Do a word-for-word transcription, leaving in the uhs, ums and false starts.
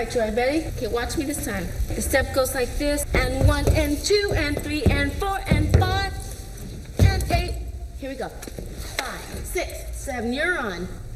right, Joy, ready? Okay, watch me this time. The step goes like this, and one, and two, and three, and four, and five, and eight. Here we go. Five, six, seven, you're on.